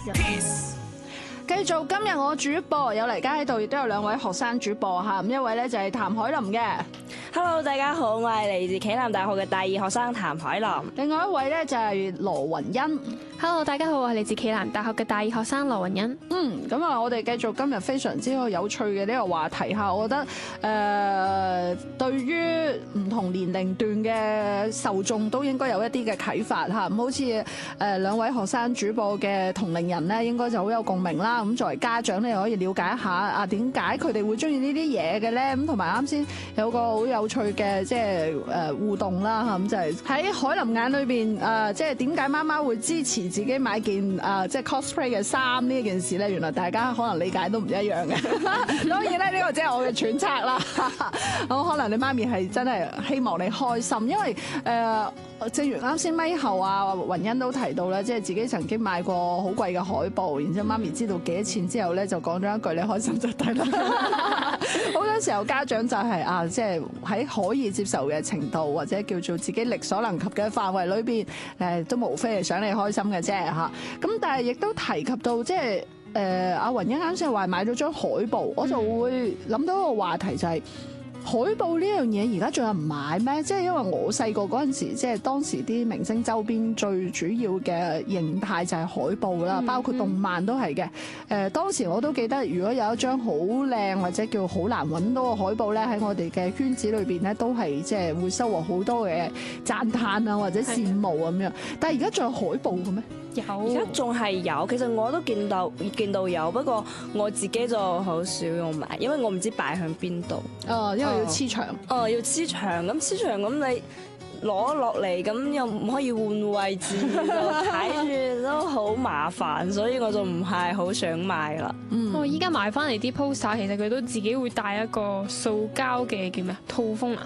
繼續今日我主播有黎嘉喺度，亦都有兩位學生主播嚇，咁一位咧就係譚凱琳嘅。 Hello， 大家好，我係嚟自暨南大學嘅大二學生譚凱琳。 另外一位咧就係羅雲欣。 Hello， 大家好，我係嚟自暨南大學嘅大二學生羅雲欣。 咁啊，我哋繼續今日非常之有趣嘅呢個話題嚇，我覺得對於唔同年齡段嘅受眾都應該有一啲嘅啟發嚇。咁好似兩位學生主播嘅同齡人咧，應該就好有共鳴啦。咁作為家長咧，又可以了解一下啊點解佢哋會中意呢啲嘢嘅咧？咁同埋啱先有個好有趣嘅即係互動啦嚇，咁就係喺凱琳眼裏邊即係點解媽媽會支持自己買件即係 cosplay 嘅衫呢件事咧？原來大家可能理解都唔一樣嘅。當然咧，呢個只係我嘅揣測啦。咁可能你媽咪係真係希望你開心，因為正如啱先咪後雲欣都提到咧，即係自己曾經買過好貴嘅海報，然之後媽咪知道幾多錢之後咧，就講咗一句你開心就得啦。好多時候家長就係即係喺可以接受嘅程度，或者叫做自己力所能及嘅範圍裏邊，都無非係想你開心嘅啫嚇。咁但係亦都提及到即係阿雲欣啱先話買咗張海報，我就會諗到一個話題就係。海報呢樣嘢而家仲有人買咩？即係因為我細個嗰陣時，即係當時啲明星周邊最主要嘅形態就係海報啦，包括動漫都係嘅。當時我都記得，如果有一張好靚或者叫好難揾到嘅海報咧，喺我哋嘅圈子裏邊咧，都係即係會收穫好多嘅讚歎啊或者羨慕咁樣。但係而家仲有海報嘅咩？ 而家仲係有，其實我都見到有，不過我自己就好少用買，因為我唔知擺向邊度。 因為要黐牆。 要黐牆，咁黐牆咁你攞落嚟，咁又唔可以換位置，就睇住都好麻煩，所以我就唔係好想買啦。 我依家買翻嚟啲 poster，其實佢都自己會帶一個塑膠嘅叫咩套封啊，